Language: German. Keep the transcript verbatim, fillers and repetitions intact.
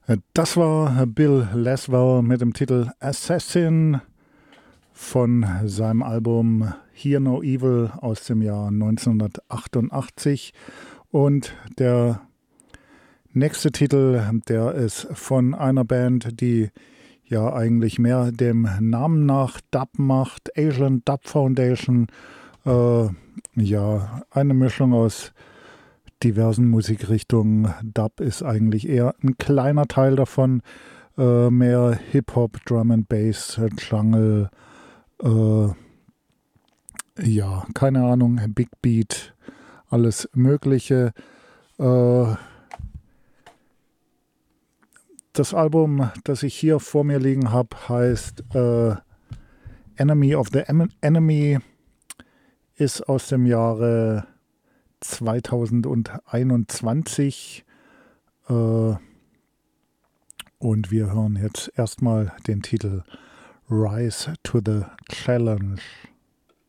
Das war Bill Laswell mit dem Titel Assassin von seinem Album Hear No Evil aus dem Jahr neunzehnhundertachtundachtzig. Und der nächste Titel, der ist von einer Band, die ja eigentlich mehr dem Namen nach Dub macht, Asian Dub Foundation. Äh, ja, eine Mischung aus diversen Musikrichtungen. Dub ist eigentlich eher ein kleiner Teil davon. Äh, mehr Hip-Hop, Drum and Bass, Jungle, äh, ja, keine Ahnung, Big Beat, alles Mögliche. Äh, das Album, das ich hier vor mir liegen habe, heißt äh, Enemy of the Enemy, ist aus dem Jahre zweitausendeinundzwanzig äh, und wir hören jetzt erstmal den Titel Rise to the Challenge.